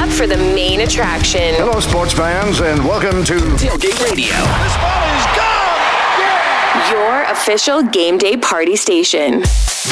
back for the main attraction. Hello, sports fans, and welcome to Tailgate Radio. This ball is gone! Yeah! Your official game day party station.